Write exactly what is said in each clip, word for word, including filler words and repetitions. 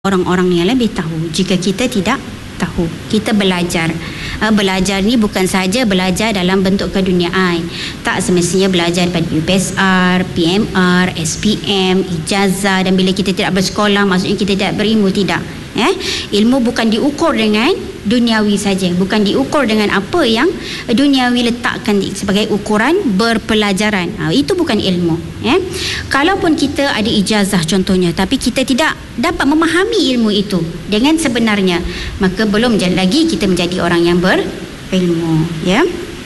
orang-orang yang lebih tahu jika kita tidak tahu. Kita belajar. Uh, belajar ni bukan sahaja belajar dalam bentuk keduniaan. Tak semestinya belajar pada U P S R, P M R, S P M, ijazah, dan bila kita tidak bersekolah maksudnya kita tidak berilmu, tidak. Eh? Ilmu bukan diukur dengan duniawi saja, bukan diukur dengan apa yang duniawi letakkan sebagai ukuran berpelajaran. Ha, itu bukan ilmu. Eh? Kalaupun kita ada ijazah contohnya, tapi kita tidak dapat memahami ilmu itu dengan sebenarnya, maka belum lagi kita menjadi orang yang berilmu. Ya.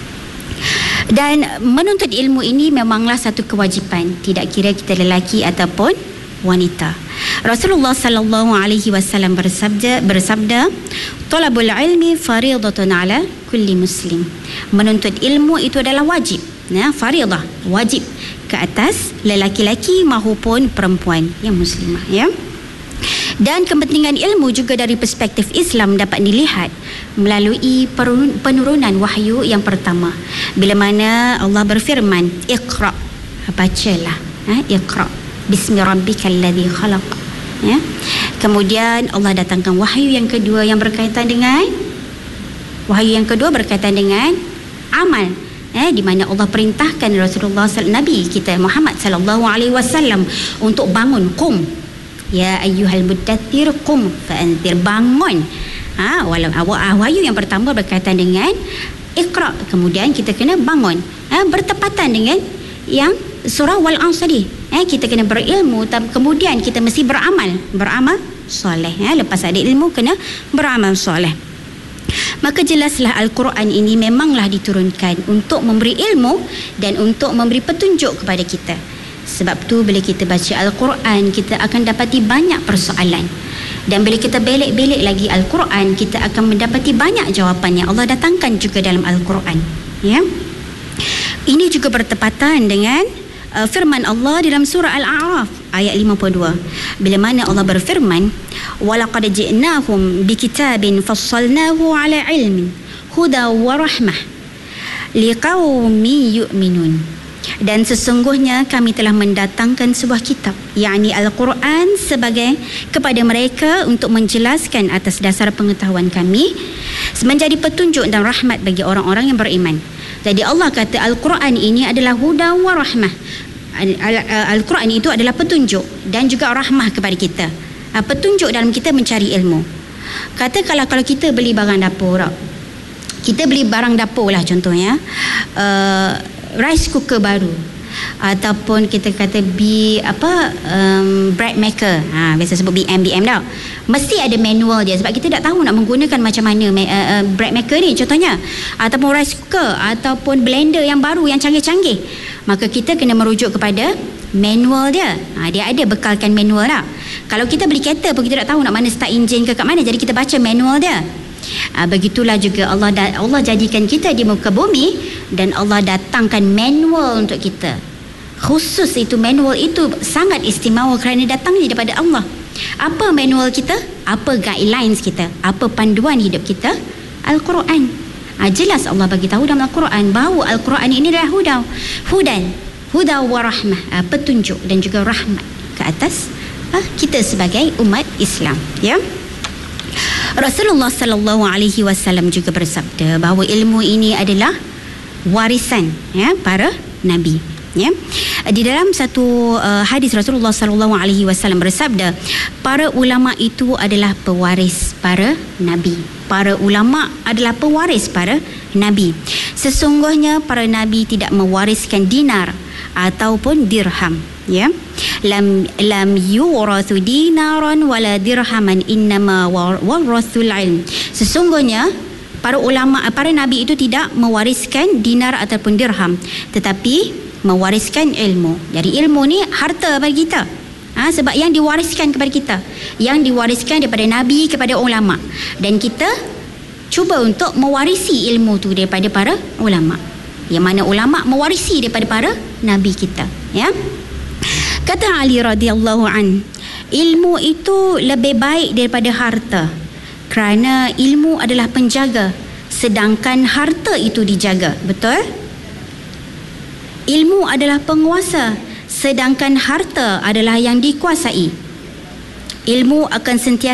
Dan menuntut ilmu ini memanglah satu kewajipan, tidak kira kita lelaki ataupun wanita. Rasulullah sallallahu alaihi wasallam bersabda bersabda talabul ilmi fariidatun ala kulli muslim. Menuntut ilmu itu adalah wajib, ya, fariidah, wajib ke atas lelaki-lelaki maupun perempuan yang muslimah, ya. Dan kepentingan ilmu juga dari perspektif Islam dapat dilihat melalui penurunan wahyu yang pertama, bila mana Allah berfirman, Iqra, bacalah, ha, Iqra bismi rabbikal ladzi khalaq. Ya. Kemudian Allah datangkan wahyu yang kedua yang berkaitan dengan wahyu yang kedua berkaitan dengan amal, eh, di mana Allah perintahkan Rasulullah Nabi kita Muhammad sallallahu alaihi wasallam untuk bangun, qum ya ayyuhal muddaththir qum fa'anzir, bangun. Ha, walau wahyu yang pertama berkaitan dengan Iqra, kemudian kita kena bangun, ha, bertepatan dengan yang surah wal asri. Eh, kita kena berilmu, kemudian kita mesti beramal, beramal soleh. Eh, lepas ada ilmu kena beramal soleh. Maka jelaslah Al-Quran ini memanglah diturunkan untuk memberi ilmu dan untuk memberi petunjuk kepada kita. Sebab tu bila kita baca Al-Quran, kita akan dapati banyak persoalan. Dan bila kita belik-belik lagi Al-Quran, kita akan mendapati banyak jawapan yang Allah datangkan juga dalam Al-Quran. Ya. Ini juga bertepatan dengan uh, firman Allah dalam surah Al-A'raf ayat lima puluh dua, bila mana Allah berfirman, walaqad ji'nahum bikitabin fassalnahu ala ilmin huda wa rahmah liqaumin yu'minun. Dan sesungguhnya kami telah mendatangkan sebuah kitab, yakni Al-Quran, sebagai kepada mereka untuk menjelaskan atas dasar pengetahuan kami, menjadi petunjuk dan rahmat bagi orang-orang yang beriman. Jadi Allah kata Al-Quran ini adalah huda wa rahmah. Al-Quran itu adalah petunjuk dan juga rahmah kepada kita. Petunjuk dalam kita mencari ilmu. Katakanlah kalau kita beli barang dapur, kita beli barang dapur lah contohnya, uh, rice cooker baru, ataupun kita kata B apa um, bread maker, ha, biasa sebut B M B M tau, mesti ada manual dia sebab kita tak tahu nak menggunakan macam mana uh, uh, bread maker ni contohnya, ataupun rice cooker ataupun blender yang baru yang canggih-canggih, maka kita kena merujuk kepada manual dia. Ha, dia ada bekalkan manual lah. Kalau kita beli kereta pun kita tak tahu nak mana start enjin ke kat mana, jadi kita baca manual dia. Ha, begitulah juga Allah Allah jadikan kita di muka bumi dan Allah datangkan manual untuk kita. Khusus itu manual itu sangat istimewa kerana datangnya daripada Allah. Apa manual kita? Apa guidelines kita? Apa panduan hidup kita? Al-Quran. Ha, jelas Allah bagi tahu dalam Al-Quran bahawa Al-Quran ini adalah huda, hudan, huda wa rahmah, ha, petunjuk dan juga rahmat ke atas ha, kita sebagai umat Islam. Ya. Rasulullah sallallahu alaihi wasallam juga bersabda bahawa ilmu ini adalah warisan, ya, para nabi. Ya. Di dalam satu uh, hadis Rasulullah sallallahu alaihi wasallam bersabda, para ulama itu adalah pewaris para nabi. Para ulama adalah pewaris para nabi. Sesungguhnya para nabi tidak mewariskan dinar ataupun dirham, ya. lam lam yurathu dinaran wala dirhaman, innama warathul ilm. Sesungguhnya para ulama, para nabi itu tidak mewariskan dinar ataupun dirham, tetapi mewariskan ilmu. Jadi ilmu ni harta bagi kita. Ha, sebab yang diwariskan kepada kita, yang diwariskan daripada nabi kepada ulama, dan kita cuba untuk mewarisi ilmu tu daripada para ulama, yang mana ulama mewarisi daripada para nabi kita, ya. Kata Ali radhiyallahu an, ilmu itu lebih baik daripada harta kerana ilmu adalah penjaga sedangkan harta itu dijaga. Betul? Ilmu adalah penguasa sedangkan harta adalah yang dikuasai. ilmu akan sentiasa